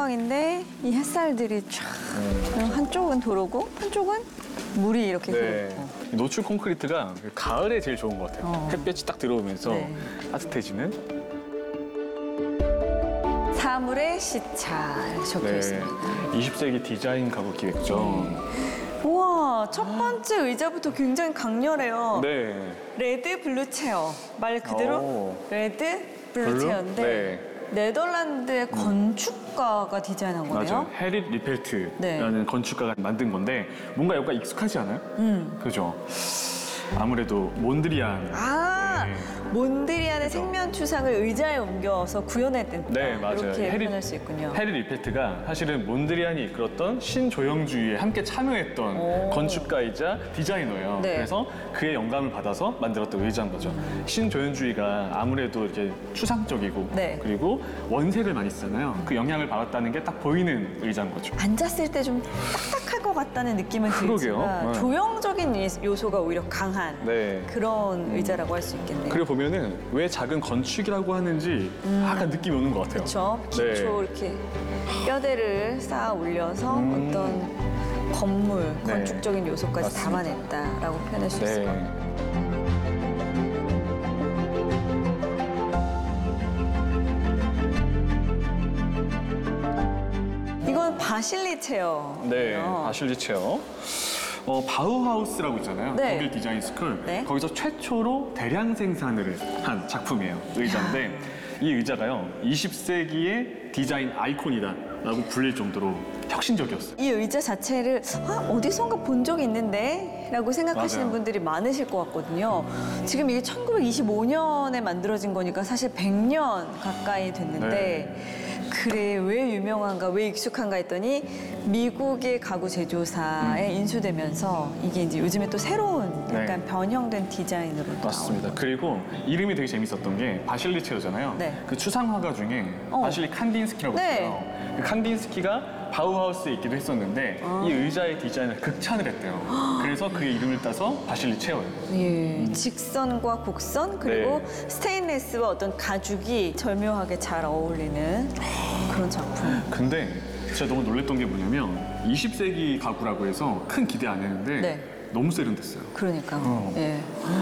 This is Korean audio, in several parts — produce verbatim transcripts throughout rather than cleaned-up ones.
상황인데 이 햇살들이 쫙 음. 한쪽은 도로고 한쪽은 물이 이렇게 네. 흐르고. 노출 콘크리트가 가을에 제일 좋은 것 같아요. 어. 햇볕이 딱 들어오면서 네. 따뜻해지는. 사물의 시차 적혀 네. 있습니다. 이십 세기 디자인 가구 기획죠. 네. 우와, 첫 번째 의자부터 굉장히 강렬해요. 네. 레드 블루 체어. 말 그대로 오. 레드 블루, 블루? 체어인데 네. 네덜란드의 건축가가 디자인한 거네요. 맞아요. 헤릿 리펠트라는 네. 건축가가 만든 건데 뭔가 약간 익숙하지 않아요? 음. 그죠? 아무래도 몬드리안. 아, 네. 몬드리안의 생면 추상을 의자에 옮겨서 구현했던 네, 맞아요. 이렇게 헤리- 표현할 수 있군요. 헤릿 리펠트가 사실은 몬드리안이 이끌었던 신조형주의에 함께 참여했던 오. 건축가이자 디자이너예요. 네. 그래서 그의 영감을 받아서 만들었던 의자인 거죠. 신조형주의가 아무래도 이렇게 추상적이고 네. 그리고 원색을 많이 쓰잖아요. 그 영향을 받았다는 게 딱 보이는 의자인 거죠. 앉았을 때 좀 딱딱할 것 같다는 느낌은 그러게요. 들지만 네. 조형적인 요소가 오히려 강한 네. 그런 의자라고 할 수 있겠네요. 그리고 보면은 왜 작은 건축이라고 하는지 약간 느낌이 오는 것 같아요. 그렇죠. 기초 네. 이렇게 뼈대를 쌓아 올려서 음. 어떤 건물, 네. 건축적인 요소까지 맞습니다. 담아냈다라고 표현할 수 있을 것 네. 같아요. 이건 바실리 체어. 네, 바실리 체어. 어, 바우하우스라고 있잖아요. 네. 독일 디자인 스쿨. 네. 거기서 최초로 대량 생산을 한 작품이에요. 의자인데 이 의자가요. 이십 세기의 디자인 아이콘이다라고 불릴 정도로 혁신적이었어요. 이 의자 자체를 아, 어디선가 본 적이 있는데? 라고 생각하시는 맞아요. 분들이 많으실 것 같거든요. 지금 이게 천구백이십오 년에 만들어진 거니까 사실 백 년 가까이 됐는데 네. 그래 왜 유명한가 왜 익숙한가 했더니 미국의 가구 제조사에 음. 인수되면서 이게 이제 요즘에 또 새로운 네. 약간 변형된 디자인으로 맞습니다. 나오는 그리고 이름이 되게 재밌었던 게 바실리 체어잖아요. 네. 그 추상화가 중에 어. 바실리 칸딘스키라고 네. 있어요. 그 칸딘스키가 바우하우스에 있기도 했었는데 아. 이 의자의 디자인을 극찬을 했대요. 그래서 그의 이름을 따서 바실리 체어예요. 예, 직선과 곡선 그리고 네. 스테인레스와 어떤 가죽이 절묘하게 잘 어울리는 그런 작품. 근데 제가 너무 놀랬던 게 뭐냐면 이십 세기 가구라고 해서 큰 기대 안 했는데 네. 너무 세련됐어요. 그러니까. 어. 예.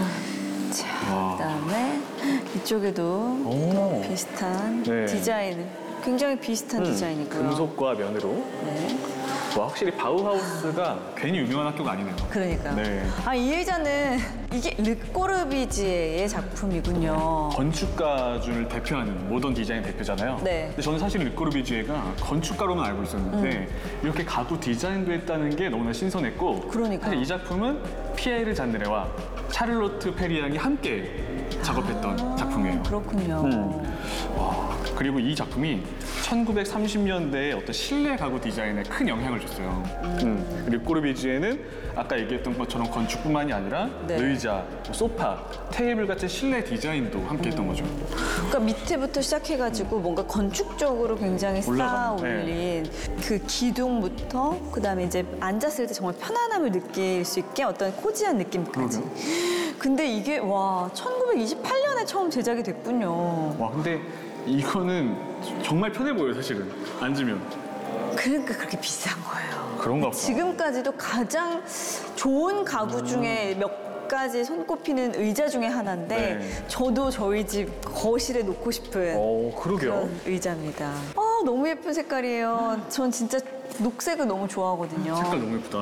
자, 와. 그다음에 이쪽에도 오. 비슷한 네. 디자인, 굉장히 비슷한 디자인이고요. 금속과 면으로. 네. 와, 확실히 바우하우스가 괜히 유명한 학교가 아니네요. 그러니까. 네. 아, 이 의자는 이게 르꼬르비지에의 작품이군요. 건축가준을 대표하는 모던 디자인 대표잖아요. 네. 근데 저는 사실 르꼬르비지에가 건축가로만 알고 있었는데 음. 이렇게 가구 디자인도 했다는 게 너무나 신선했고 그러니까. 사실 이 작품은 피에르 잔느레와 샤를로트 페리앙이 함께 작업했던 작품이에요. 그렇군요. 음. 와, 그리고 이 작품이 천구백삼십 년대의 어떤 실내 가구 디자인에 큰 영향을 줬어요. 음. 르꼬르비지에는 아까 얘기했던 것처럼 건축뿐만이 아니라 네. 의자, 뭐 소파, 테이블 같은 실내 디자인도 함께 했던 거죠. 그러니까 밑에부터 시작해가지고 뭔가 건축적으로 굉장히 쌓아 올라가는, 네. 올린 그 기둥부터 그다음에 이제 앉았을 때 정말 편안함을 느낄 수 있게 어떤 코지한 느낌까지. 근데 이게 와 천구백이십팔 년에 처음 제작이 됐군요. 와, 근데 이거는 정말 편해 보여요, 사실은. 앉으면. 그러니까 그렇게 비싼 거예요. 그런가 보다. 지금까지도 가장 좋은 가구 중에 몇 가지 손꼽히는 의자 중에 하나인데 네. 저도 저희 집 거실에 놓고 싶은 어, 그러게요. 그런 의자입니다. 아, 너무 예쁜 색깔이에요. 전 진짜 녹색을 너무 좋아하거든요. 색깔 너무 예쁘다.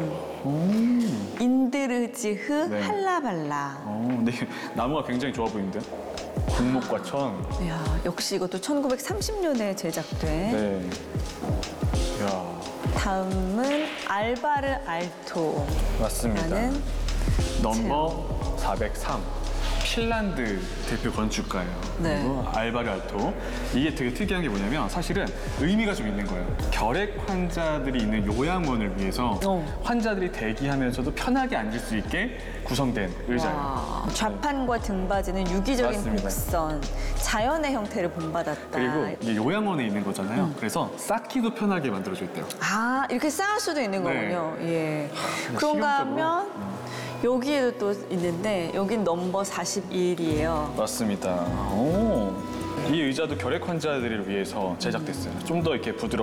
인드르지흐 네. 할라발라. 어, 근데 나무가 굉장히 좋아 보이는데요? 공목과 천. 이야, 역시 이것도 천구백삼십 년에 제작된. 네. 이야, 다음은 알바르 알토. 맞습니다. 라는 넘버 사백삼. 핀란드 대표 건축가예요. 네. 그리고 알바르 알토. 이게 되게 특이한 게 뭐냐면 사실은 의미가 좀 있는 거예요. 결핵 환자들이 있는 요양원을 위해서 어. 환자들이 대기하면서도 편하게 앉을 수 있게 구성된 의자예요. 와, 좌판과 등받이는 유기적인 맞습니다. 곡선, 자연의 형태를 본받았다. 그리고 이게 요양원에 있는 거잖아요. 음. 그래서 쌓기도 편하게 만들어져 있대요. 아, 이렇게 쌓을 수도 있는 네. 거군요. 예. 실용적으로. 그런가 하면 여기에도 또 있는데 여긴 넘버 사십일이에요. 맞습니다. 오. 이 의자도 결핵 환자들을 위해서 제작됐어요. 좀 더 이렇게 부드럽고